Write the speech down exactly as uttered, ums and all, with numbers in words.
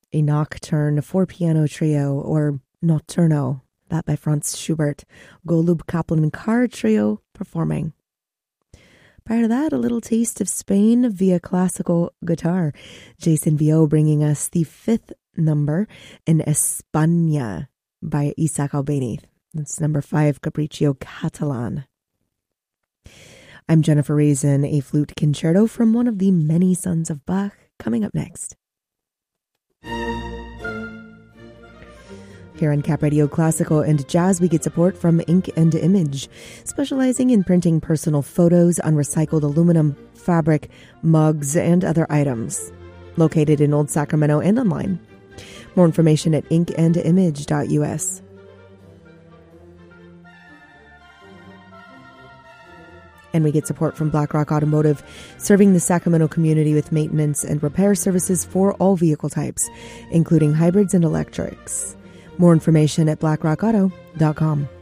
a nocturne for piano trio, or Notturno, that by Franz Schubert. Golub Kaplan Carr Trio performing. Prior to that, a little taste of Spain via classical guitar. Jason Vio bringing us the fifth number in España by Isaac Albéniz. That's number five, Capriccio Catalan. I'm Jennifer Raisin, a flute concerto from one of the many sons of Bach, coming up next. Here on Cap Radio Classical and Jazz, we get support from Ink and Image, specializing in printing personal photos on recycled aluminum, fabric, mugs, and other items. Located in Old Sacramento and online. More information at ink and image dot u s. And we get support from BlackRock Automotive, serving the Sacramento community with maintenance and repair services for all vehicle types, including hybrids and electrics. More information at black rock auto dot com.